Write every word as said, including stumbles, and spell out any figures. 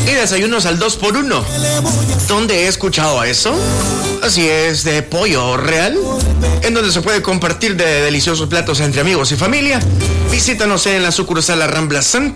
y desayunos al dos por uno. ¿Dónde he escuchado eso? Así es, de Pollo Real, en donde se puede compartir de deliciosos platos entre amigos y familia. Visítanos en la sucursal La Rambla Santa